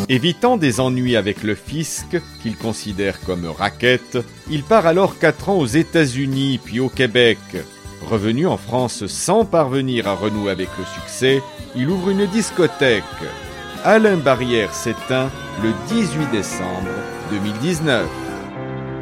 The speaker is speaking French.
Évitant des ennuis avec le fisc, qu'il considère comme racket, il part alors 4 ans aux États-Unis puis au Québec. Revenu en France sans parvenir à renouer avec le succès, il ouvre une discothèque. Alain Barrière s'éteint le 18 décembre 2019.